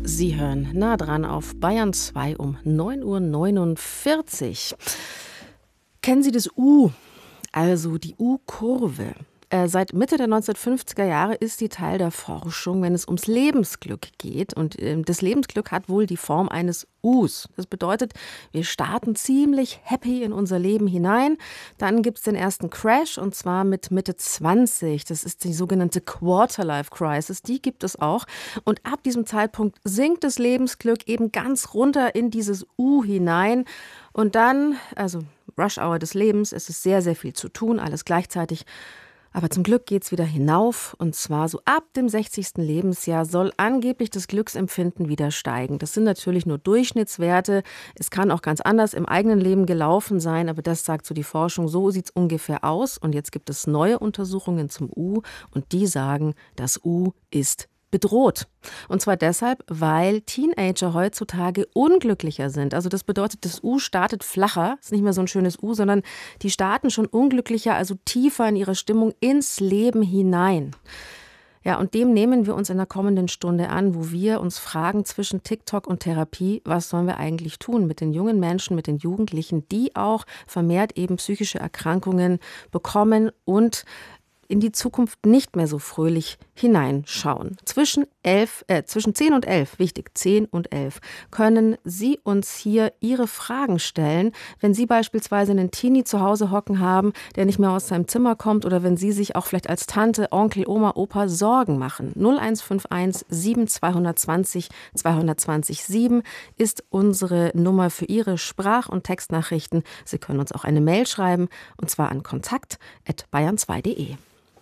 Sie hören nah dran auf Bayern 2 um 9:49 Uhr. Kennen Sie das U, also die U-Kurve? Seit Mitte der 1950er Jahre ist die Teil der Forschung, wenn es ums Lebensglück geht. Und das Lebensglück hat wohl die Form eines Us. Das bedeutet, wir starten ziemlich happy in unser Leben hinein. Dann gibt es den ersten Crash, und zwar mit Mitte 20. Das ist die sogenannte Quarterlife-Crisis. Die gibt es auch. Und ab diesem Zeitpunkt sinkt das Lebensglück eben ganz runter in dieses U hinein. Und dann, also Rush-Hour des Lebens, es ist sehr, sehr viel zu tun, alles gleichzeitig. Aber zum Glück geht's wieder hinauf, und zwar so ab dem 60. Lebensjahr soll angeblich das Glücksempfinden wieder steigen. Das sind natürlich nur Durchschnittswerte. Es kann auch ganz anders im eigenen Leben gelaufen sein, aber das sagt so die Forschung, so sieht's ungefähr aus. Und jetzt gibt es neue Untersuchungen zum U, und die sagen, das U ist bedroht. Und zwar deshalb, weil Teenager heutzutage unglücklicher sind. Also das bedeutet, das U startet flacher, ist nicht mehr so ein schönes U, sondern die starten schon unglücklicher, also tiefer in ihre Stimmung ins Leben hinein. Ja, und dem nehmen wir uns in der kommenden Stunde an, wo wir uns fragen zwischen TikTok und Therapie, was sollen wir eigentlich tun mit den jungen Menschen, mit den Jugendlichen, die auch vermehrt eben psychische Erkrankungen bekommen und in die Zukunft nicht mehr so fröhlich hineinschauen. Zwischen 10 und 11, wichtig, 10 und 11, können Sie uns hier Ihre Fragen stellen, wenn Sie beispielsweise einen Teenie zu Hause hocken haben, der nicht mehr aus seinem Zimmer kommt, oder wenn Sie sich auch vielleicht als Tante, Onkel, Oma, Opa Sorgen machen. 0151 7220 220 7 ist unsere Nummer für Ihre Sprach- und Textnachrichten. Sie können uns auch eine Mail schreiben, und zwar an kontakt@bayern2.de.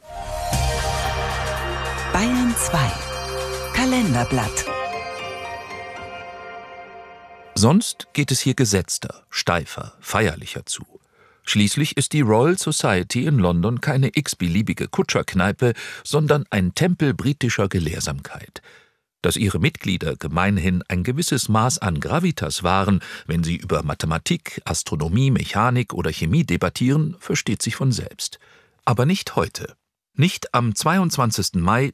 Bayern 2 Kalenderblatt. Sonst geht es hier gesetzter, steifer, feierlicher zu. Schließlich ist die Royal Society in London keine x-beliebige Kutscherkneipe, sondern ein Tempel britischer Gelehrsamkeit. Dass ihre Mitglieder gemeinhin ein gewisses Maß an Gravitas wahren, wenn sie über Mathematik, Astronomie, Mechanik oder Chemie debattieren, versteht sich von selbst. Aber nicht heute. Nicht am 22. Mai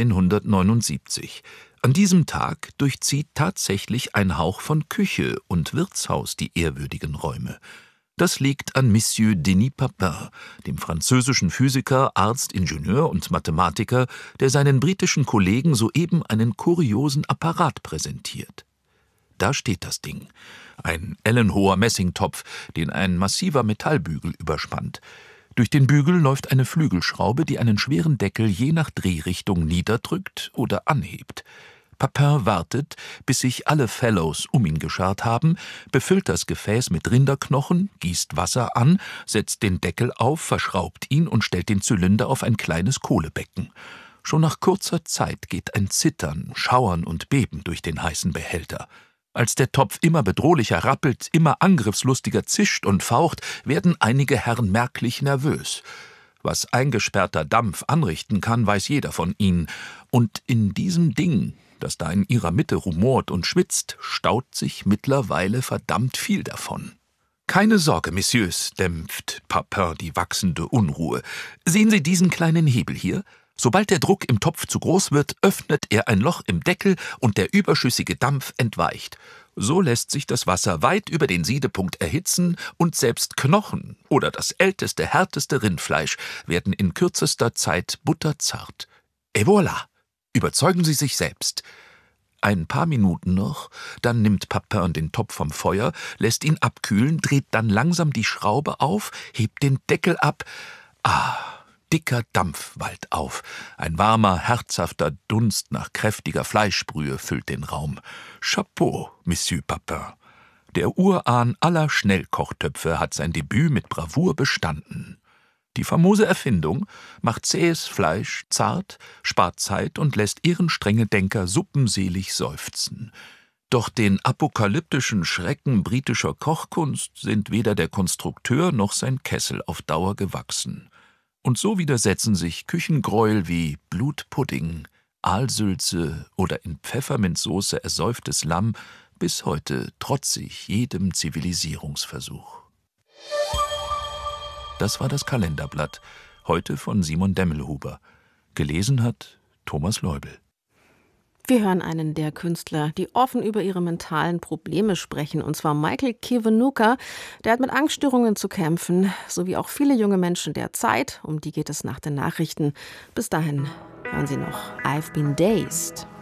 1679. An diesem Tag durchzieht tatsächlich ein Hauch von Küche und Wirtshaus die ehrwürdigen Räume. Das liegt an Monsieur Denis Papin, dem französischen Physiker, Arzt, Ingenieur und Mathematiker, der seinen britischen Kollegen soeben einen kuriosen Apparat präsentiert. Da steht das Ding. Ein ellenhoher Messingtopf, den ein massiver Metallbügel überspannt. Durch den Bügel läuft eine Flügelschraube, die einen schweren Deckel je nach Drehrichtung niederdrückt oder anhebt. Papin wartet, bis sich alle Fellows um ihn geschart haben, befüllt das Gefäß mit Rinderknochen, gießt Wasser an, setzt den Deckel auf, verschraubt ihn und stellt den Zylinder auf ein kleines Kohlebecken. Schon nach kurzer Zeit geht ein Zittern, Schauern und Beben durch den heißen Behälter. Als der Topf immer bedrohlicher rappelt, immer angriffslustiger zischt und faucht, werden einige Herren merklich nervös. Was eingesperrter Dampf anrichten kann, weiß jeder von ihnen. Und in diesem Ding, das da in ihrer Mitte rumort und schwitzt, staut sich mittlerweile verdammt viel davon. »Keine Sorge, Messieurs«, dämpft Papin die wachsende Unruhe. »Sehen Sie diesen kleinen Hebel hier? Sobald der Druck im Topf zu groß wird, öffnet er ein Loch im Deckel und der überschüssige Dampf entweicht. So lässt sich das Wasser weit über den Siedepunkt erhitzen und selbst Knochen oder das älteste, härteste Rindfleisch werden in kürzester Zeit butterzart. Et voilà! Überzeugen Sie sich selbst.« Ein paar Minuten noch, dann nimmt Papin den Topf vom Feuer, lässt ihn abkühlen, dreht dann langsam die Schraube auf, hebt den Deckel ab. Dicker Dampf wallt auf. Ein warmer, herzhafter Dunst nach kräftiger Fleischbrühe füllt den Raum. Chapeau, Monsieur Papin. Der Urahn aller Schnellkochtöpfe hat sein Debüt mit Bravour bestanden. Die famose Erfindung macht zähes Fleisch zart, spart Zeit und lässt ehrenstrenge Denker suppenselig seufzen. Doch den apokalyptischen Schrecken britischer Kochkunst sind weder der Konstrukteur noch sein Kessel auf Dauer gewachsen. Und so widersetzen sich Küchengräuel wie Blutpudding, Aalsülze oder in Pfefferminzsoße ersäuftes Lamm bis heute trotzig jedem Zivilisierungsversuch. Das war das Kalenderblatt, heute von Simon Demmelhuber. Gelesen hat Thomas Leubel. Wir hören einen der Künstler, die offen über ihre mentalen Probleme sprechen, und zwar Michael Kiwanuka. Der hat mit Angststörungen zu kämpfen, sowie auch viele junge Menschen der Zeit. Um die geht es nach den Nachrichten. Bis dahin hören Sie noch I've Been Dazed.